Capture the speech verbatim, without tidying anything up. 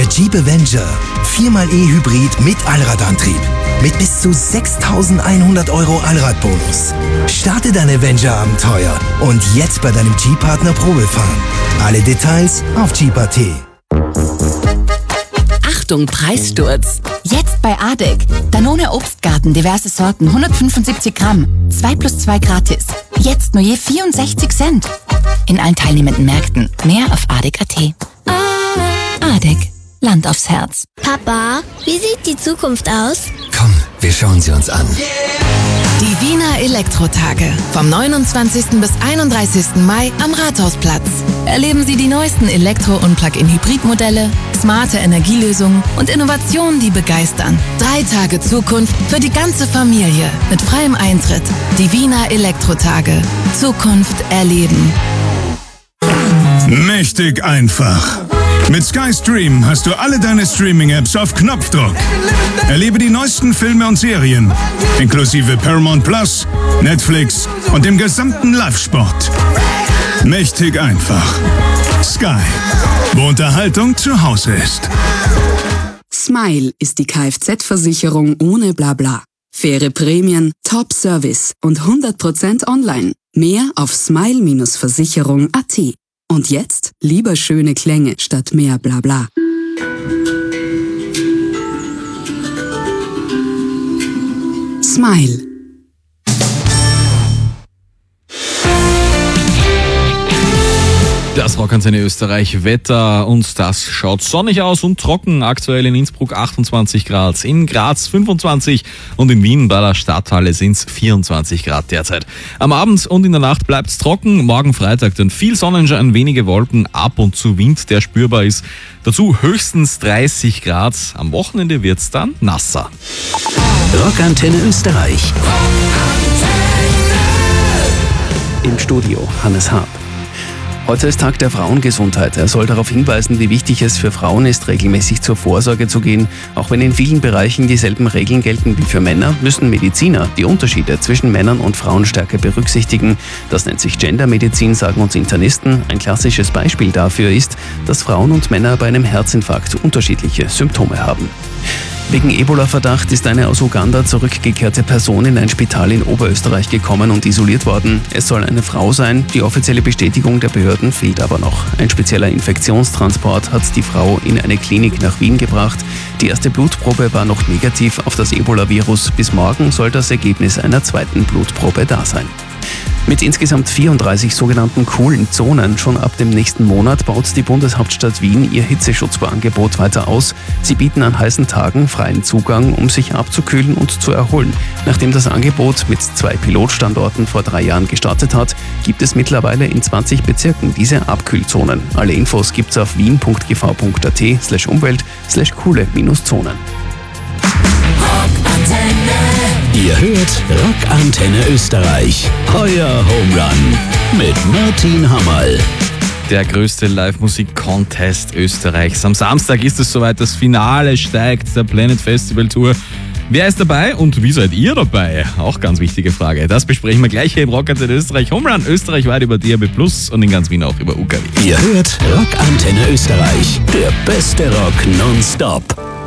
Jeep Avenger. vier mal E-Hybrid mit Allradantrieb. Mit bis zu sechstausendeinhundert Euro Allradbonus. Starte dein Avenger-Abenteuer und jetzt bei deinem Jeep-Partner Probefahren. Alle Details auf Jeep punkt a t. Achtung, Preissturz! Jetzt bei Adek. Danone Obstgarten, diverse Sorten, hundertfünfundsiebzig Gramm. zwei plus zwei gratis. Jetzt nur je vierundsechzig Cent. In allen teilnehmenden Märkten. Mehr auf adek punkt a t. Adek. Land aufs Herz. Papa, wie sieht die Zukunft aus? Komm, wir schauen sie uns an. Die Wiener Elektrotage. Vom neunundzwanzigsten bis einunddreißigsten Mai am Rathausplatz. Erleben Sie die neuesten Elektro- und Plug-in-Hybrid-Modelle, smarte Energielösungen und Innovationen, die begeistern. Drei Tage Zukunft für die ganze Familie. Mit freiem Eintritt. Die Wiener Elektrotage. Zukunft erleben. Mächtig einfach. Mit Sky Stream hast du alle deine Streaming-Apps auf Knopfdruck. Erlebe die neuesten Filme und Serien, inklusive Paramount Plus, Netflix und dem gesamten Live-Sport. Mächtig einfach. Sky, wo Unterhaltung zu Hause ist. Smile ist die Kfz-Versicherung ohne Blabla. Faire Prämien, Top-Service und hundert Prozent online. Mehr auf smile Versicherung punkt a t. Und jetzt lieber schöne Klänge statt mehr Blabla. Smile. Das Rockantenne Österreich Wetter, und das schaut sonnig aus und trocken. Aktuell in Innsbruck achtundzwanzig Grad, in Graz fünfundzwanzig und in Wien bei der Stadthalle sind es vierundzwanzig Grad derzeit. Am Abend und in der Nacht bleibt es trocken, morgen Freitag dann viel Sonnenschein, wenige Wolken, ab und zu Wind, der spürbar ist. Dazu höchstens dreißig Grad, am Wochenende wird es dann nasser. Rockantenne Österreich. Im Studio Hannes Hab. Heute ist Tag der Frauengesundheit. Er soll darauf hinweisen, wie wichtig es für Frauen ist, regelmäßig zur Vorsorge zu gehen. Auch wenn in vielen Bereichen dieselben Regeln gelten wie für Männer, müssen Mediziner die Unterschiede zwischen Männern und Frauen stärker berücksichtigen. Das nennt sich Gendermedizin, sagen uns Internisten. Ein klassisches Beispiel dafür ist, dass Frauen und Männer bei einem Herzinfarkt unterschiedliche Symptome haben. Wegen Ebola-Verdacht ist eine aus Uganda zurückgekehrte Person in ein Spital in Oberösterreich gekommen und isoliert worden. Es soll eine Frau sein, die offizielle Bestätigung der Behörden fehlt aber noch. Ein spezieller Infektionstransport hat die Frau in eine Klinik nach Wien gebracht. Die erste Blutprobe war noch negativ auf das Ebola-Virus. Bis morgen soll das Ergebnis einer zweiten Blutprobe da sein. Mit insgesamt vierunddreißig sogenannten coolen Zonen schon ab dem nächsten Monat baut die Bundeshauptstadt Wien ihr Hitzeschutzangebot weiter aus. Sie bieten an heißen Tagen freien Zugang, um sich abzukühlen und zu erholen. Nachdem das Angebot mit zwei Pilotstandorten vor drei Jahren gestartet hat, gibt es mittlerweile in zwanzig Bezirken diese Abkühlzonen. Alle Infos gibt's auf wien punkt g v punkt a t slash umwelt slash coole Zonen. Ihr hört Rockantenne Österreich. Euer Home Run mit Martin Hammerl. Der größte Live-Musik-Contest Österreichs. Am Samstag ist es soweit, das Finale steigt der Planet Festival Tour. Wer ist dabei und wie seid ihr dabei? Auch ganz wichtige Frage. Das besprechen wir gleich hier im Rockantenne Österreich Home Run. Österreichweit über D A B Plus und in ganz Wien auch über U K W. Ihr hört Rockantenne Österreich. Der beste Rock nonstop.